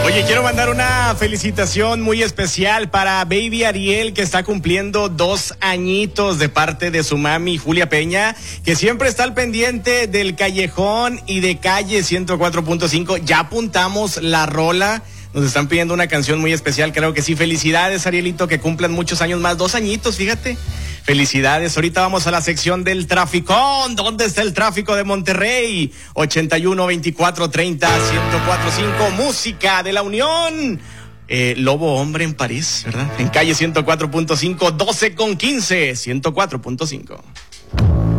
Oye, quiero mandar una felicitación muy especial para Baby Ariel, que está cumpliendo 2 añitos, de parte de su mami Julia Peña, que siempre está al pendiente del Callejón y de Calle 104.5. Ya apuntamos la rola. Nos están pidiendo una canción muy especial, creo que sí. Felicidades, Arielito, que cumplan muchos años más. 2 añitos, fíjate. Felicidades. Ahorita vamos a la sección del traficón. ¿Dónde está el tráfico de Monterrey? 81 24 30 104.5. Música de la Unión. Lobo Hombre en París, ¿verdad? En Calle 104.5, 12 con 15, 104.5.